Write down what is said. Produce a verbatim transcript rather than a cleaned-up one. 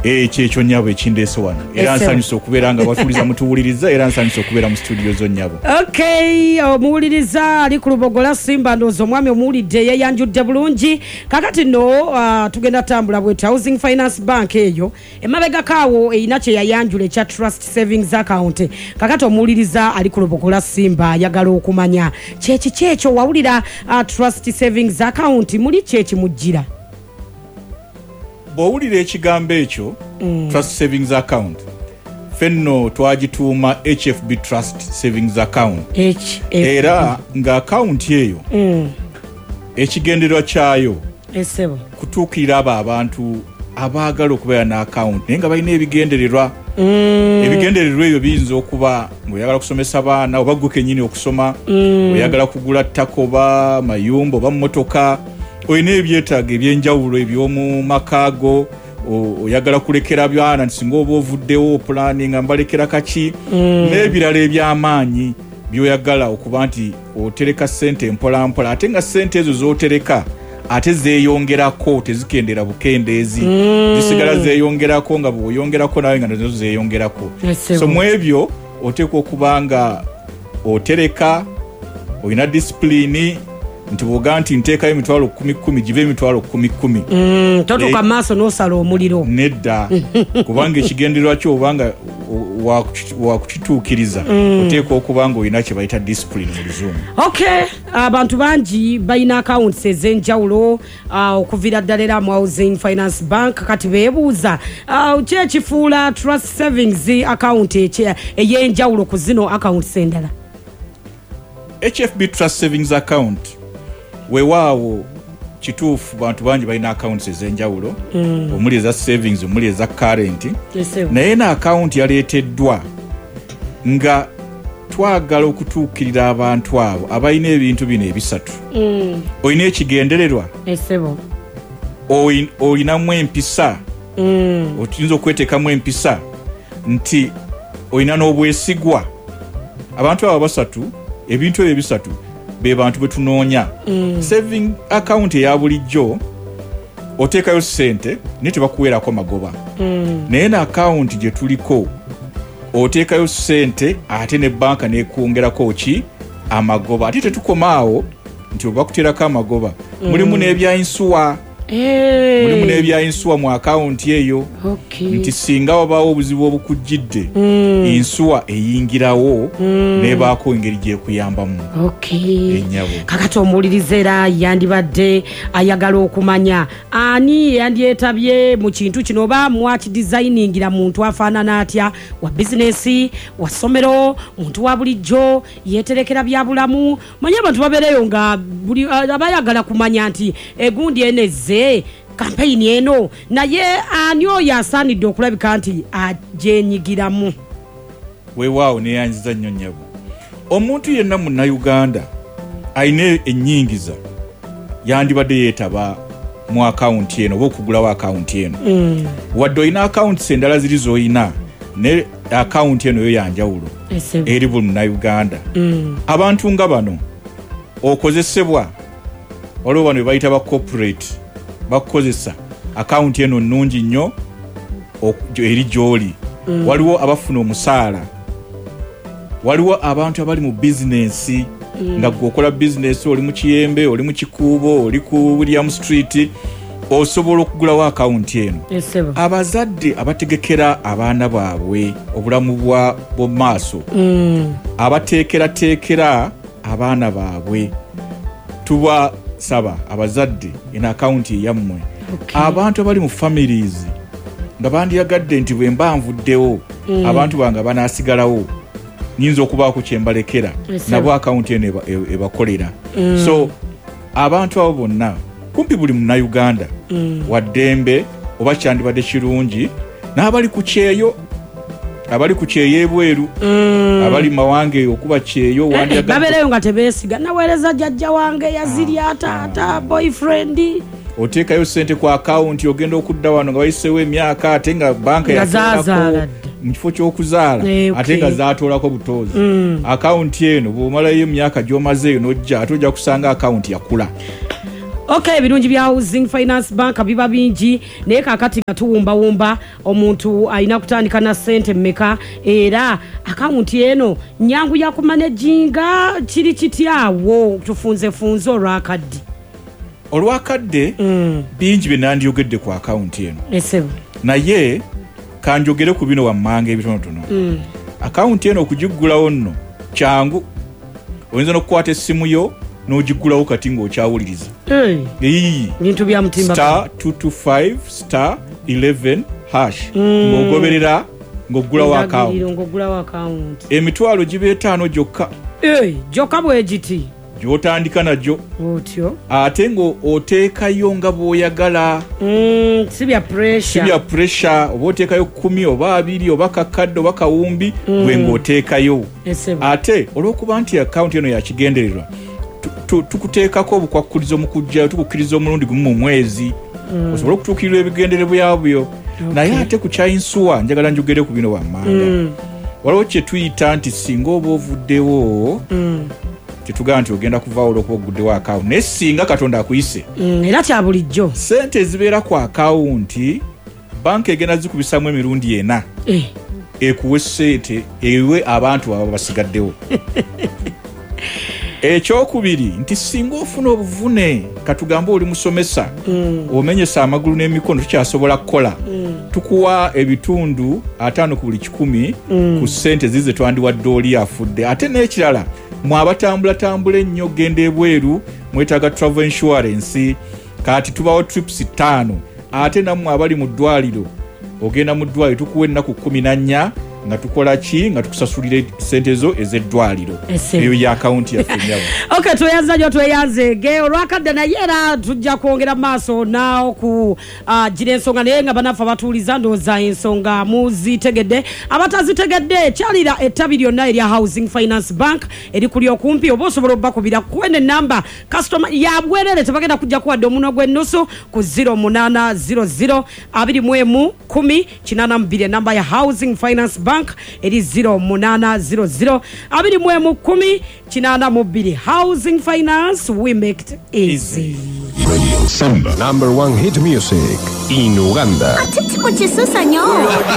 eh kyekyo nyabo ekindese wano era nsanyusa okubeera nga batuliza mutuwuliriza era nsanyusa okubeera mu studio zo nyabo. Okay, omuwuliriza ali ku Lubogola Simba ndozo mwami omuwulidde yeyanjudde bulungi. Kakati no uh, tugenda tambula bwe Housing Finance Bank eyo emabega kawo eyina kye yayanjula ekya Trust Savings Account. Kakati omuwuliriza ali ku Lubogola Simba yagala okumanya kyeki kyekyo wawulira uh, Trust Savings Account muli kyeki mujjira. Bwowulira ekigambo ekyo mm. Trust Savings Account fenno twagituuma H F B Trust Savings Account H F B. Era nga account eyo mm. ekigendererwa kyayo esebo kutuukirira abo abantu abaagala okubeera na account naye nga balina ebigendererwa mm. ebigendererwa ebyo biyinza okuba ng'oyagala kusomesa baana oba gwe kennyini okusoma mm. oyagala kugula ttaka oba mayumba oba mmotoka oyina ebyetaago ebyenjawulo eby'omu makaago oyagala kulekera byana singa oba ovuddewo planning mbalekera kaki mm. n'ebirala eby'amaanyi byoyagala okuba nti otereka ssente mpola mpola ate nga ssente ezo z'otereka ate zeeyongerako tezikendera bukendeezi mm. zisigala zeeyongerako nga bw'oyongerako nawe nga nazo zeeyongerako yes, so mu ebyo oteekwa okuba nga otereka oyina disipulini nti boga nti nteekayo emitwalo kumi kumi gibe emitwalo kumi kumi mm, totoka maaso n'osala omuliro nedda kubanga ekigendererwa kyo obanga wakukituukiriza mm. oteekwa okuba nga olina kye bayita discipline mu luzungu. Okay, abantu bangi balina accounts ez'enjawulo uh, okuviira ddala era mu Housing Finance Bank kati beebuuza uh, kyekifuula Trust Savings Account ey'enjawulo ku zino accounts endala. H F B Trust Savings Account weewaawo kituufu bantu bangi balina accounts ez'enjawulo mm. omuli eza savings omuli eza current yes, naye na account yaleeteddwa nga twagala okutuukirira abantu abo abalina ebintu bino ebisatu mm. olina ekigendererwa yes, olinamu empisa mm. otuyinza okweteekamu empisa nti olina n'obwesigwa. Abantu abo basatu ebintu ebyo bisatu be bantu betunoonya mm. saving account ya bulijjo oteekayo ssente naye tebakuweerako magoba mm. naye na account gye tuliko oteekayo ssente ate ne banka neekwongerako ki amagoba ate tetukomaawo nti obakuteerako amagoba mm. mulimu n'ebyayinsuwa Hey. mulimu n'ebyayinsuwa mu account eyo okay. nti singa wabaawo obuzibu obukujjidde mm. insuwa eyingirawo mm. nebaako engeri gyekuyambamu okay. ennyabo. Kakati omuwuliriza era yandibadde ayagala okumanya ani yandyetabye mu kintu kino oba mwakidesigningira muntu afaanana atya wa bizinesi wa ssomero muntu wa bulijjo yeeterekera bya bulamu manye abantu babeereyo nga buli uh, abayagala kumanya nti egundi eneze campaign eno naye ani oyo asaanidde okulabika nti ajenyigiramu. Weewaawo neyanziza nnyo nnyabo omuntu yenna munnayuganda ayina ennyingiza yandibadde yeetaba mu akawunti eno oba okugulawo akawunti eno mm. wadde olina akawunti endala ziri z'olina ne akawunti eno yo yanjawulo eri buli munnayuganda mm. abantu nga bano okozesebwa waliwo bano bebayita ba corporate bakukozesa account eno nnungi nnyo eri gy'oli mm. waliwo abafuna omusaala waliwo abantu abali mu bizinesi mm. nga gwokola bizinesi oli mu Kiyembe oli mu Kikuubo oli ku William Street osobola okugulawo account eno yes, abazadde abategekera abaana baabwe obulamu bwa bwo maaso mm. abateekerateekera abaana baabwe tuba saba abazadde ina account yammwe okay. abantu abali mu families nga bandiyagadde nti bwe mbanvuddewo mm. abantu banga banaasigalawo nyinza okubaako kyembalekera yes, nabo account eno ebakolera mm. so abantu abo bonna kumpi buli munnayuganda mm. waddembe oba kyandibadde kirungi n'abali ku kyeyo abali ku kyeyo ebweru mm. abali mawange okuba kyeyo hey, wandiyagadde babeereyo nga tebeesiga naweereza jjajja wange yazirya ah, taata ah. boyfriend oteekayo ssente ku account ogenda okudda wano nga wayiseewo emyaka ate nga banka yatolako mu kifo ky'okuzaala hey, okay. ate nga zaatoolako butoozi mm. account eno bw'omalayo emyaka gy'omazeeyo n'ojja ate ojja kusanga account yakula. Okay, birungi bya Housing Finance Bank biba bingi naye kakati katuwumba wumba omuntu alina kutandika na sente mmeka era account eno nyangu ya kumanaginga kiri kityawo tufunze funzo olwakadde olwakadde mm. bingi byenandiyogedde ku account eno esebo naye kanjogere ku bino wammanga ebitonotono mm. account eno okugiggulawo nno kyangu oyinza n'okukwata essimu yo n'ogiggulawo kati ng'okyawuliriza hey. bintu bya mutimba star two two five star eleven hash mm. ng'ogoberera ng'oggulawo account emitwalo giba etaano gyokka hey. gyokka bwe giti gy'otandika najjo otyo ate ng'oteekayo nga bw'oyagala mm, si bya pressure si bya pressure oba oteekayo kumi oba abiri oba kakadde oba kawumbi mm. gwe ng'oteekayo ate olw'okuba nti account eno yakigendererwa tukuteekako obukwakkulizo mu kujjayo tukukkiriza omulundi gumu mu mwezi mm. osobola okutuukirira ebigendere byabyo okay. naye ate ku kyayinsuwa njagala njogere ku bino wammanga mm. waliwo kye tuyita nti singa oba ovuddewo mm. tetugamba nti ogenda kuvaawo olw'okuba oguddewo akawunti naye singa katonda akuyise mm, era kya bulijjo sente ezibeera ku akawunti banka egenda zikubisamu emirundi ena eh. ekuwe sente ewe abantu abo basigaddewo ekyokubiri nti singa ofuna obuvune katugamba oli musomesa mm. omenyesa amagulu n'emikono tukyasobola kukola mm. tukuwa ebitundu ataano ku buli kikumi mm. ku sente zize twandiwadde oli afudde ate n'ekirala mwabatambula tambula ennyo genda ebweru mwetaaga travel insurance kati tubawo trips ttaano ate nammwe abali mu ddwaliro ogenda mu ddwaliro tukuwa ennaku kumi na nnya nga tukola ki nga tukusasulira sente zo ez'eddwaliro eyo ya akawunti yaffe nyabo okay tweyanza nyo tweyanzege olwakadde naye era tujja kwongera maaso naawo ku uh, gira ensonga naye nga banafa batuuliza ndowooza ensonga muzitegedde abatazitegedde kyalira ettabi lyonna erya Housing Finance Bank eri kuli okumpi oba osobola obbakubira kwene namba customer ya bwerere tebagenda kujja kuwadde omuno gw'ennusu ku zero munana zero zero abiri mu emu kumi kinana mu bbiri namba ya Housing Finance Bank eri zero munana zero zero abiri mu emu kumi kinana mu bbiri Housing Finance, we make it easy. Radio Samba, number one hit music in Uganda. Ati tipo chiso sanyo.